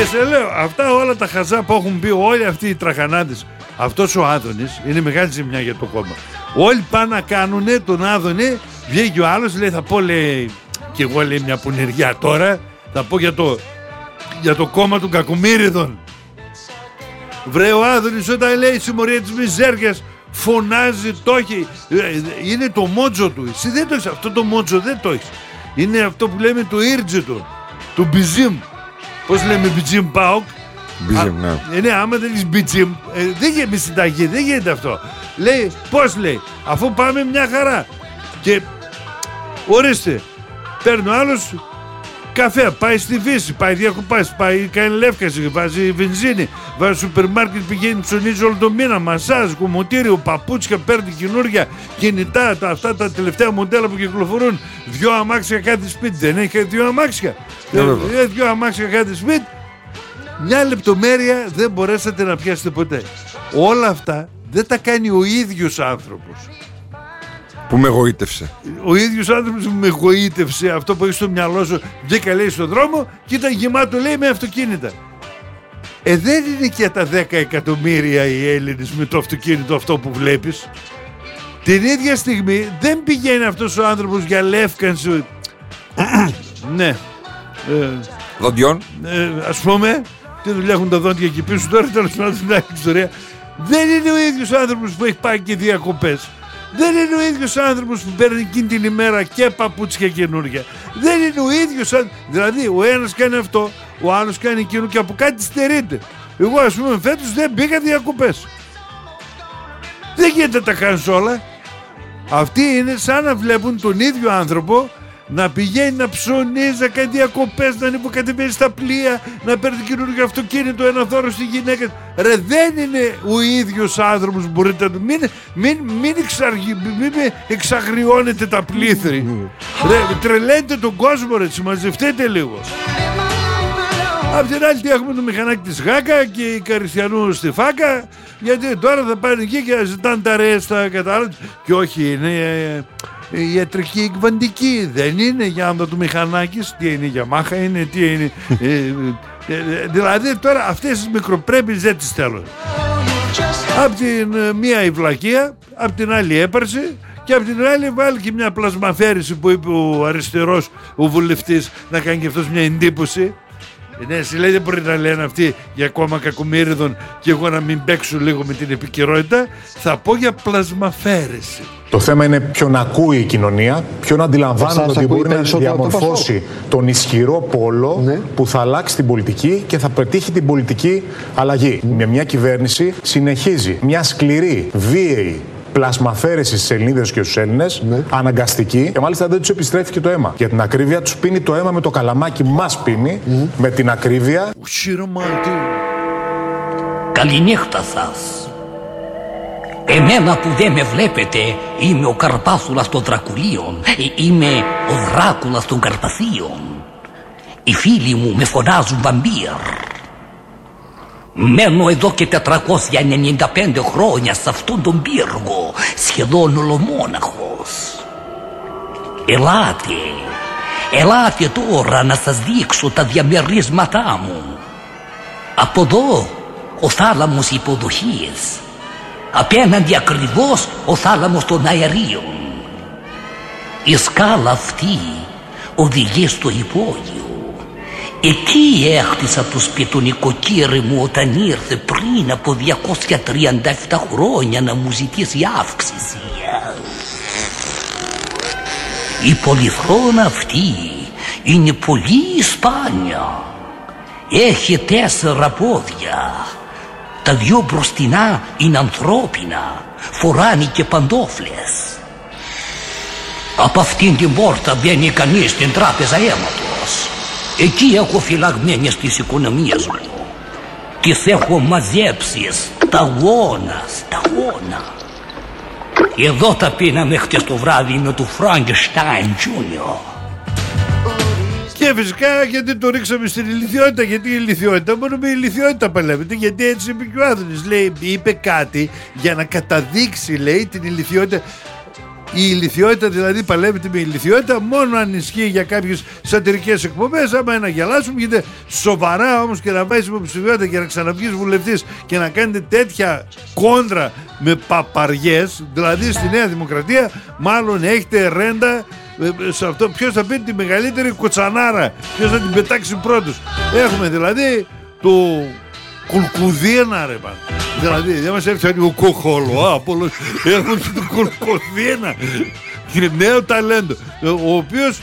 Και σε λέω, αυτά όλα τα χαζά που έχουν πει όλοι αυτοί οι τραχανάτες, αυτός ο Άδωνης είναι μεγάλη ζημιά για το κόμμα. Όλοι πάνε να κάνουνε τον Άδωνη, βγαίνει ο άλλος, λέει, θα πω, λέει, και εγώ, λέει, μια πονηριά τώρα, θα πω για το κόμμα των κακομοίριδων. Βρε, ο Άδωνης όταν λέει συμμορία της μιζέριας, φωνάζει, το έχει, είναι το μότζο του. Εσύ δεν το έχεις, αυτό το μότζο δεν το έχεις. Είναι αυτό που λέμε το ήρτζετο, το μπιζίμ. Πώς λέμε μπιτζίμ πάοκ. Μπιτζίμ, ναι. Ναι, άμα δεν έχεις μπιτζίμ, δεν γίνεται συνταγή, δεν γίνεται αυτό. Λέει, πώς λέει, αφού πάμε μια χαρά. Και ορίστε, παίρνει ο άλλος καφέ, πάει στη Φύση, πάει διακοπάς, πάει κάνει λεύκαση, βάζει βενζίνη, βάζει σούπερ μάρκετ, πηγαίνει ψωνίζει όλο το μήνα, μασάζ, κομμωτήριο, παπούτσια, παίρνει καινούργια κινητά, αυτά τα τελευταία μοντέλα που κυκλοφορούν. 2 αμάξια κάτι σπίτι, δεν έχει 2 αμάξια. 2 αμάξια κάτι σπίτι. Μια λεπτομέρεια δεν μπορέσατε να πιάσετε ποτέ. Όλα αυτά δεν τα κάνει ο ίδιος άνθρωπος. Που με εγωίτευσε. Ο ίδιος άνθρωπος που με εγωίτευσε, αυτό που έχει στο μυαλό σου, βγήκα, λέει, στον δρόμο και ήταν γεμάτο, λέει, με αυτοκίνητα. Δεν είναι και τα 10 εκατομμύρια οι Έλληνες με το αυτοκίνητο αυτό που βλέπεις. Την ίδια στιγμή δεν πηγαίνει αυτός ο άνθρωπος για λεύκανση. Ναι. Δόντιον. Ας πούμε, τι δουλειά έχουν τα δόντια εκεί πίσω τώρα, τέλος πάντων την άλλη ιστορία. Δεν είναι ο ίδιος άνθρωπος που έχει πάει και διακοπές. Δεν είναι ο ίδιος άνθρωπος που παίρνει εκείνη την ημέρα και παπούτσια καινούργια. Δεν είναι ο ίδιος άνθρωπος. Δηλαδή, ο ένας κάνει αυτό, ο άλλος κάνει εκείνο και από κάτι στερείται. Εγώ, ας πούμε, φέτος δεν πήγα διακοπές. Δεν γίνεται να τα κάνεις όλα. Αυτοί είναι σαν να βλέπουν τον ίδιο άνθρωπο να πηγαίνει να ψωνίζει, να κάνει διακοπές, να ανυποκατεβαίνει στα πλοία, να παίρνει καινούργιο αυτοκίνητο, ένα δώρο στη γυναίκα. Ρε, δεν είναι ο ίδιος άνθρωπος που μπορείτε να... Μην εξαγριώνετε τα πλήθη. Ρε, τρελαίνετε τον κόσμο, ρε, συμμαζευτείτε λίγο. Απ' την άλλη, τι έχουμε το μηχανάκι της Γάκα και η Καριστιανού στη Φάκα, γιατί τώρα θα πάνε εκεί και ζητάνε τα ρέστα κατάλαβα. Και όχι, είναι η ιατρική εκβαντική, δεν είναι για άμυνα του μηχανάκης, τι είναι, για μάχα είναι, τι είναι. Δηλαδή τώρα αυτές τις μικροπρέπειες δεν τις θέλω. Απ' την μία η βλακεία, απ' την άλλη η έπαρση, και απ' την άλλη βάλει και μια πλασμαφέρηση που είπε ο αριστερός, ο βουλευτής, να κάνει και αυτός μια εντύπωση. Ναι, εσύ λέει δεν μπορεί να λένε αυτοί για κόμμα κακομοίριδων και εγώ να μην παίξω λίγο με την επικαιρότητα. Θα πω για πλασμαφέρεση. Το θέμα είναι ποιον ακούει η κοινωνία, ποιον αντιλαμβάνεται ότι μπορεί να διαμορφώσει τον ισχυρό πόλο που θα αλλάξει την πολιτική και θα πετύχει την πολιτική αλλαγή. Με μια κυβέρνηση συνεχίζει μια σκληρή, βίαιη πλασμαφέρεση στις Ελληνίδες και στους Έλληνες, αναγκαστική, και μάλιστα δεν τους επιστρέφει και το αίμα. Για την ακρίβεια, τους πίνει το αίμα με το καλαμάκι, μας πίνει με την ακρίβεια. Καληνύχτα σας. Εμένα που δεν με βλέπετε, είμαι ο Καρπάθουλας των Δρακουλίων, είμαι ο Δράκουλας των Καρπαθίων. Οι φίλοι μου με φωνάζουν βαμπύρ. Μένω εδώ και 495 χρόνια σε αυτόν τον πύργο, σχεδόν ολομόναχος. Ελάτε τώρα να σας δείξω τα διαμερίσματά μου. Από εδώ ο θάλαμος υποδοχής, απέναντι ακριβώς ο θάλαμος των αερίων. Η σκάλα αυτή οδηγεί στο υπόγειο. Εκεί έχτισα το σπιτονικοκύρι μου όταν ήρθε πριν από 237 χρόνια να μου ζητήσει αύξηση. Η πολυθρόνα αυτή είναι πολύ σπάνια. Έχει 4 πόδια. Τα 2 μπροστινά είναι ανθρώπινα. Φοράνε και παντόφλες. Από αυτήν την πόρτα μπαίνει κανείς στην τράπεζα αίματος. Εκεί έχω φυλαγμένες τις οικονομίες μου. Τις έχω μαζέψει σταγόνα. Εδώ τα πίναμε χτες το βράδυ με του Φραγκενστάιν Τζούνιο. Και φυσικά γιατί το ρίξαμε στην ηλιθιότητα. Γιατί η ηλιθιότητα, μόνο με ηλιθιότητα παλεύεται. Γιατί έτσι είπε και ο Άδωνης. Λέει, είπε κάτι για να καταδείξει, λέει, την ηλιθιότητα. η ηλιθιότητα δηλαδή παλεύεται με ηλιθιότητα μόνο αν ισχύει για κάποιες σατυρικές εκπομπές. Άμα να γελάσουμε, γίνεται σοβαρά όμως και να βάζεις υποψηφιότητα και να ξαναβγείς βουλευτής και να κάνετε τέτοια κόντρα με παπαριές, δηλαδή στη Νέα Δημοκρατία μάλλον έχετε ρέντα σε αυτό. Ποιος θα πει τη μεγαλύτερη κοτσανάρα, ποιος θα την πετάξει πρώτος. Έχουμε δηλαδή του Κουλκουδίνα, ρε πάνε. Δηλαδή δεν μας έφτιανε ο Κοχολό, έχουμε του Κουλκουδίνα, είναι νέο ταλέντο, ο οποίος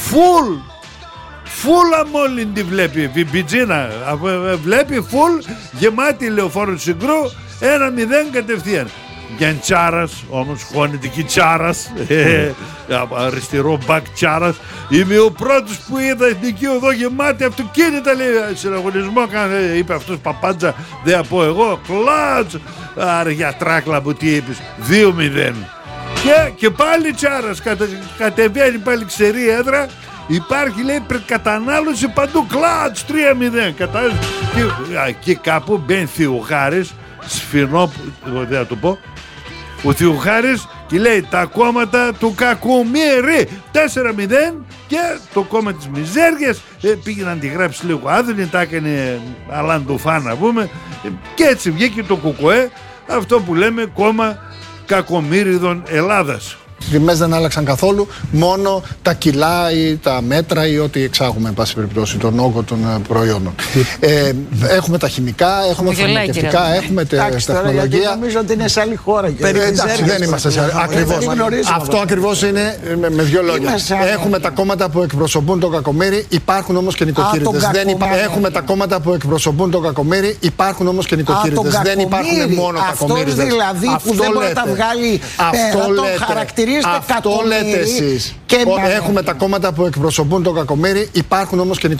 φουλ αμόλυντη βλέπει, Βιμπιτζίνα βλέπει φουλ, γεμάτη λεωφόρο Συγκρού, 1-0 κατευθείαν. Γιαντσάρας όμως, χωνητική Τσάρας, αριστερό μπακ Τσάρας. Είμαι ο πρώτος που είδα εθνική οδό γεμάτη αυτοκίνητα, λέει, συναγωνισμό, είπε αυτός Παπάντζα, δεν θα πω εγώ, κλάτς. Άρα για τράκλα μου τι είπες, 2-0. Και πάλι Τσάρας κατεβαίνει πάλι ξερή έδρα. Υπάρχει, λέει, κατανάλωση παντού, κλάτς, 3-0. Και κάπου μπαίνει Θιουχάρης, σφινό, δεν θα το πω, ο Θιουχάρης, και λέει τα κόμματα του Κακομοίρη 4-0 και το κόμμα της Μιζέριας πήγε να αντιγράψει λίγο Άδωνη, τα έκανε αλαντοφά να πούμε, και έτσι βγήκε το ΚΚΕ, αυτό που λέμε κόμμα Κακομοίριδων Ελλάδας. Οι τιμές δεν άλλαξαν καθόλου, μόνο τα κιλά ή τα μέτρα ή ό,τι εξάγουμε, εν πάση περιπτώσει, τον όγκο των προϊόντων. Έχουμε τα χημικά, έχουμε φαρμακευτικά, έχουμε τεχνολογία. Νομίζω ότι είναι σε άλλη χώρα. Εντάξει, δεν είμαστε σε άλλη. Ακριβώς. Αυτό ακριβώς είναι με δύο λόγια. Έχουμε τα κόμματα που εκπροσωπούν τον Κακομοίρη, υπάρχουν όμως και νοικοκύριδες. Έχουμε τα κόμματα που εκπροσωπούν τον Κακομοίρη, υπάρχουν όμως και νοικοκύριδες. Δεν υπάρχουν μόνο Κακομοίριδες. Αυτό δηλαδή που δεν μπορεί να τα βγάλει πέρα, το χαρακτηρίζει. Αυτό λέτε εσείς. Έχουμε τα κόμματα που εκπροσωπούν τον Κακομοίρη, υπάρχουν όμως και νοικοκύριδες.